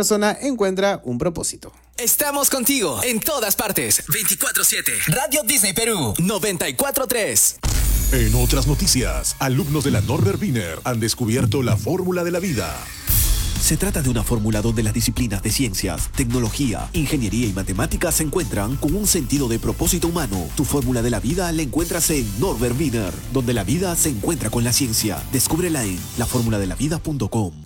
persona encuentra un propósito. Estamos contigo en todas partes. 24/7. Radio Disney Perú 94.3. En otras noticias, alumnos de la Norbert Wiener han descubierto la fórmula de la vida. Se trata de una fórmula donde las disciplinas de ciencias, tecnología, ingeniería y matemáticas se encuentran con un sentido de propósito humano. Tu fórmula de la vida la encuentras en Norbert Wiener, donde la vida se encuentra con la ciencia. Descúbrela en laformuladelavida.com.